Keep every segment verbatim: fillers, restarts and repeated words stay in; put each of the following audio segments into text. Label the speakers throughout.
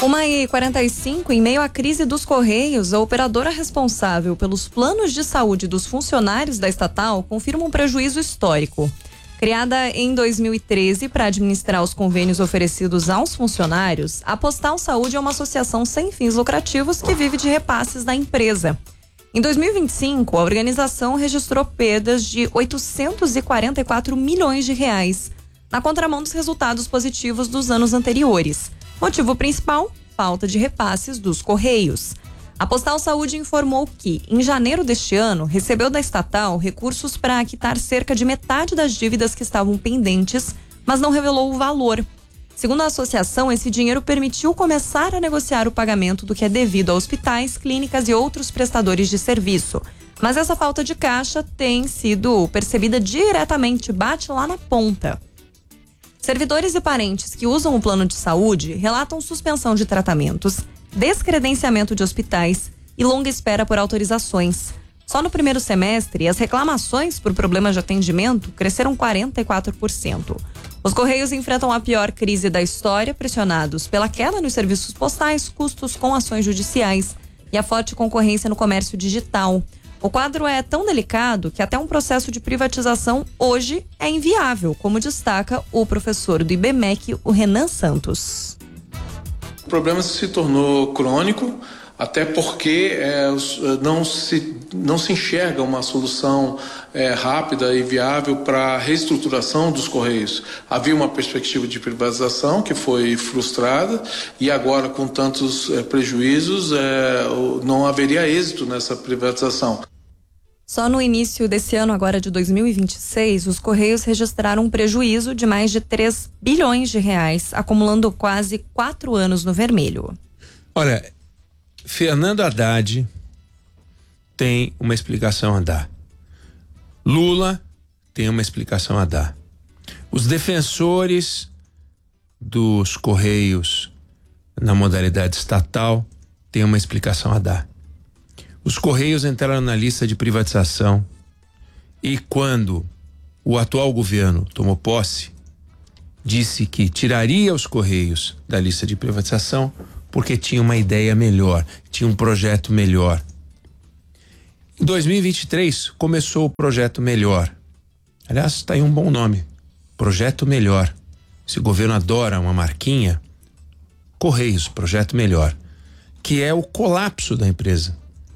Speaker 1: uma e quarenta e cinco, em meio à crise dos Correios, a operadora responsável pelos planos de saúde dos funcionários da estatal confirma um prejuízo histórico. Criada em dois mil e treze para administrar os convênios oferecidos aos funcionários, a Postal Saúde é uma associação sem fins lucrativos que vive de repasses da empresa. Em dois mil e vinte e cinco, a organização registrou perdas de oitocentos e quarenta e quatro milhões de reais, na contramão dos resultados positivos dos anos anteriores. Motivo principal, falta de repasses dos Correios. A Postal Saúde informou que, em janeiro deste ano, recebeu da estatal recursos para quitar cerca de metade das dívidas que estavam pendentes, mas não revelou o valor. Segundo a associação, esse dinheiro permitiu começar a negociar o pagamento do que é devido a hospitais, clínicas e outros prestadores de serviço. Mas essa falta de caixa tem sido percebida diretamente, bate lá na ponta. Servidores e parentes que usam o plano de saúde relatam suspensão de tratamentos, descredenciamento de hospitais e longa espera por autorizações. Só no primeiro semestre, as reclamações por problemas de atendimento cresceram quarenta e quatro por cento. Os Correios enfrentam a pior crise da história, pressionados pela queda nos serviços postais, custos com ações judiciais e a forte concorrência no comércio digital. O quadro é tão delicado que até um processo de privatização hoje é inviável, como destaca o professor do I B M E C, o Renan Santos.
Speaker 2: O problema se tornou crônico, até porque é, não, se, não se enxerga uma solução é, rápida e viável para a reestruturação dos Correios. Havia uma perspectiva de privatização que foi frustrada e agora, com tantos é, prejuízos, é, não haveria êxito nessa privatização.
Speaker 1: Só no início desse ano, agora de dois mil e vinte e seis, os Correios registraram um prejuízo de mais de três bilhões de reais, acumulando quase quatro anos no vermelho.
Speaker 3: Olha, Fernando Haddad tem uma explicação a dar. Lula tem uma explicação a dar. Os defensores dos Correios na modalidade estatal têm uma explicação a dar. Os Correios entraram na lista de privatização e quando o atual governo tomou posse, disse que tiraria os Correios da lista de privatização porque tinha uma ideia melhor, tinha um projeto melhor. Em dois mil e vinte e três começou o Projeto Melhor. Aliás, está aí um bom nome, Projeto Melhor. Esse governo adora uma marquinha, Correios, Projeto Melhor, que é o colapso da empresa.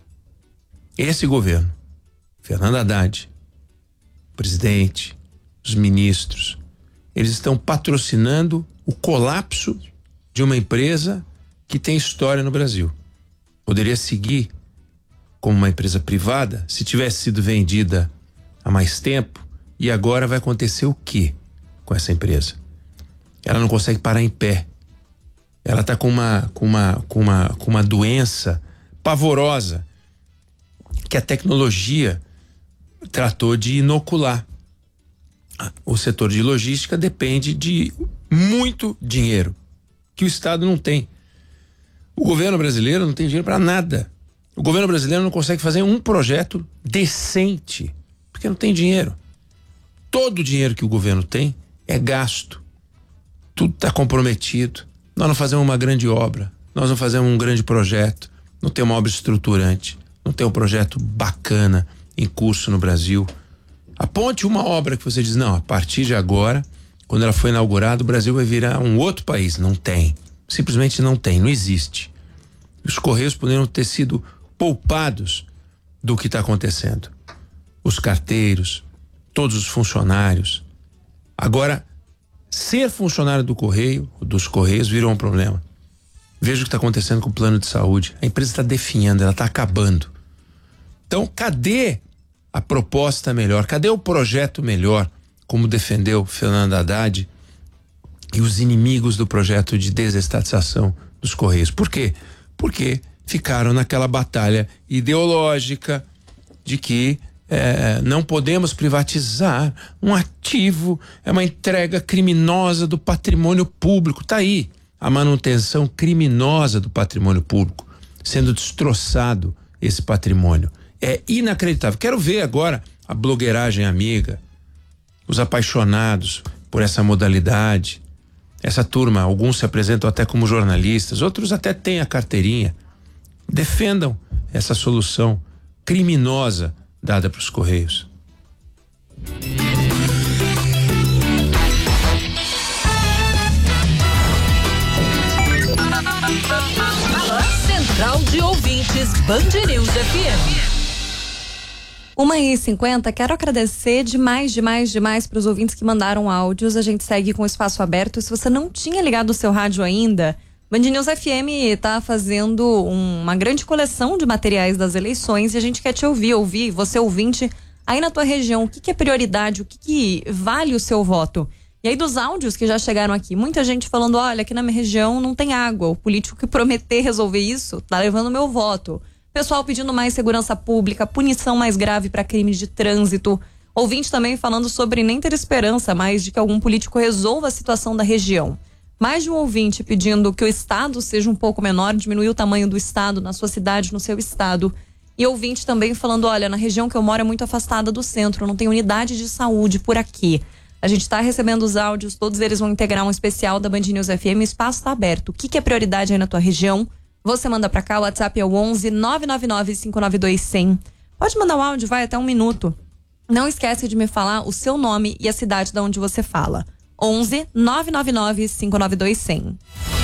Speaker 3: Esse governo, Fernando Haddad, o presidente, os ministros, eles estão patrocinando o colapso de uma empresa que tem história no Brasil. Poderia seguir como uma empresa privada se tivesse sido vendida há mais tempo, e agora vai acontecer o quê com essa empresa? Ela não consegue parar em pé. Ela está com uma, com uma, com uma, com uma doença pavorosa que a tecnologia tratou de inocular. O setor de logística depende de muito dinheiro que o Estado não tem. O governo brasileiro não tem dinheiro para nada. O governo brasileiro não consegue fazer um projeto decente porque não tem dinheiro. Todo o dinheiro que o governo tem é gasto. Tudo está comprometido. Nós não fazemos uma grande obra, nós não fazemos um grande projeto, não tem uma obra estruturante, não tem um projeto bacana em curso no Brasil. Aponte uma obra que você diz, não, a partir de agora, quando ela foi inaugurada, o Brasil vai virar um outro país. Não tem. Simplesmente não tem, não existe. Os Correios poderiam ter sido poupados do que está acontecendo. Os carteiros, todos os funcionários. Agora, ser funcionário do Correio, dos Correios, virou um problema. Veja o que está acontecendo com o plano de saúde. A empresa está definhando, ela está acabando. Então, cadê a proposta melhor? Cadê o projeto melhor? Como defendeu Fernando Haddad e os inimigos do projeto de desestatização dos Correios. Por quê? Porque ficaram naquela batalha ideológica de que é, não podemos privatizar um ativo, é uma entrega criminosa do patrimônio público. Tá aí a manutenção criminosa do patrimônio público, sendo destroçado esse patrimônio. É inacreditável. Quero ver agora a blogueiragem amiga, os apaixonados por essa modalidade, essa turma, alguns se apresentam até como jornalistas, outros até têm a carteirinha. Defendam essa solução criminosa dada para os Correios.
Speaker 4: Central de Ouvintes Band News F M.
Speaker 1: uma e cinquenta, quero agradecer demais, demais, demais para os ouvintes que mandaram áudios. A gente segue com o espaço aberto. Se você não tinha ligado o seu rádio ainda, Band News F M está fazendo um, uma grande coleção de materiais das eleições e a gente quer te ouvir, ouvir você ouvinte aí na tua região. O que, que é prioridade? O que, que vale o seu voto? E aí dos áudios que já chegaram aqui, muita gente falando, olha, aqui na minha região não tem água. O político que prometer resolver isso tá levando meu voto. Pessoal pedindo mais segurança pública, punição mais grave para crimes de trânsito. Ouvinte também falando sobre nem ter esperança mais de que algum político resolva a situação da região. Mais de um ouvinte pedindo que o estado seja um pouco menor, diminuir o tamanho do estado na sua cidade, no seu estado. E ouvinte também falando, olha, na região que eu moro é muito afastada do centro, não tem unidade de saúde por aqui. A gente está recebendo os áudios, todos eles vão integrar um especial da Band News F M, o espaço está aberto. O que, que é prioridade aí na tua região? Você manda pra cá, o WhatsApp é o onze nove nove nove cinco nove dois zero zero. Pode mandar o áudio, vai até um minuto. Não esquece de me falar o seu nome e a cidade de onde você fala. onze nove nove nove cinco nove dois zero zero.